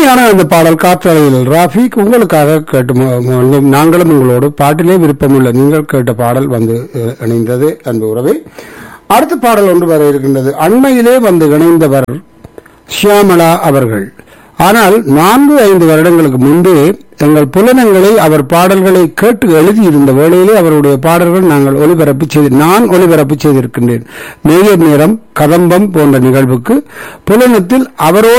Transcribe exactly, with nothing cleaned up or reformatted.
இனிமையான அந்த பாடல் காற்றலையில் ராஃபிக் உங்களுக்காக கேட்டு ம- ம- நாங்களும் உங்களோடு பாட்டிலே விருப்பமுள்ள நீங்கள் கேட்ட பாடல் வந்து அஹ், இணைந்தது அன்பு உறவே. அடுத்த பாடல் ஒன்று வர இருக்கின்றது. அண்மையிலே வந்து இணைந்தவர் ஷியாமளா அவர்கள். ஆனால் நான்கு ஐந்து வருடங்களுக்கு முன்பே எங்கள் புலனங்களை அவர் பாடல்களை கேட்டு எழுதியிருந்த வேளையிலே அவருடைய பாடல்கள் நாங்கள் ஒளிபரப்பு செய்து நான் ஒளிபரப்பு செய்திருக்கின்றேன். நேயர் நேரம் கதம்பம் போன்ற நிகழ்வுக்கு புலனத்தில் அவரோடு